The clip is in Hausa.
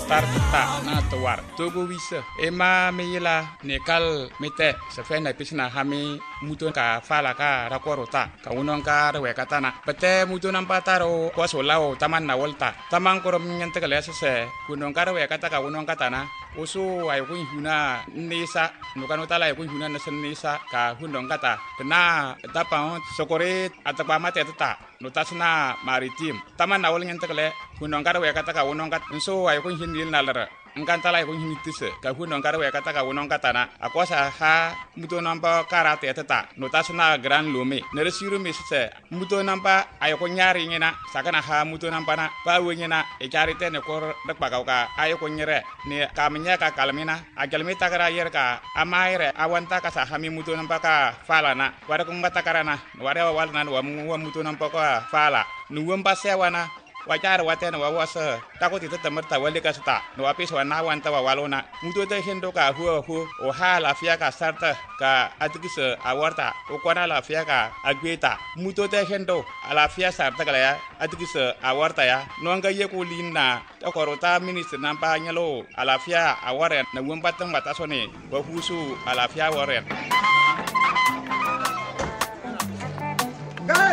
tarta na tawar togo wisa ema meyila nekal mete sefe na pisna hami muto ka fala ka rakorota ka unon ka rewe katana pete muto nampataro kwaso lao taman na volta taman korom nyante kale se kunon ka rewe kata ka unon katana usu ay kun huna nisa nukano tala ay kun huna nasen nisa ka hundong kata na tapang sokore atapa mate tata notasna maritim taman na wol nyante kale kunon ka rewe kata ka unon kat so ay kun hinil nalara engkantala ay kun hinitise ka hundong ka rewe kata ka unon katana akwasa ha muto nampa karate tata notasna gran lume neresiru misse muto nampa ay kun nyari ngina sakana ha muto nampa na pa wenyina e charite ne kor dakpa ka ay kun nyere ne kamnya ka kalmina agalmi takara yer ka amaire awanta ka sa hami muto nampa ka fala na wara kun batakarana wara walna wa muto nampa ka fala nuwam pasewana wajar watena wawasa takoti temerta wali kasta no apis wana wanta walona muto te hendo ka hu o hala fia ka sarta ka atikise awarta o kwana la fia ka agweta muto te hendo ala fia sarta kala ya atikise awarta ya no nga ye ko linna takorota minister nampa nyalo ala fia aware na wempatang batasone wa husu ala fia aware